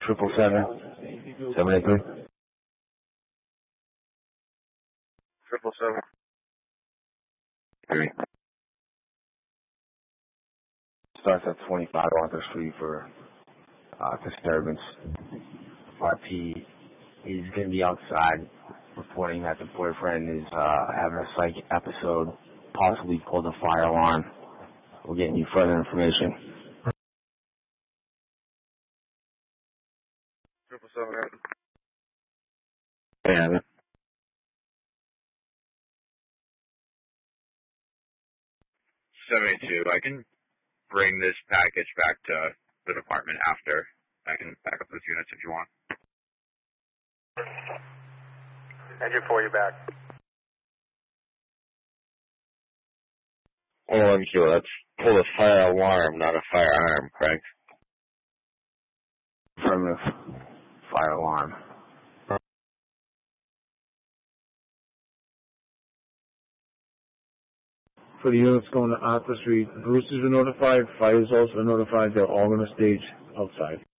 777-783. 777. Starts at 25 Arthur Street for disturbance. RP is going to be outside reporting that the boyfriend is having a psych episode, possibly pulled a fire alarm. We're getting you further information. 777. Yeah. 782. I can bring this package back to the department after. I can back up those units if you want. Engine 4, you back. Oh, I'm sure that's pull a fire alarm, not a firearm, correct? Affirmative. Fire alarm. For the units going to Arthur Street, Bruce has been notified, Fire's also been notified, they're all going to stage outside.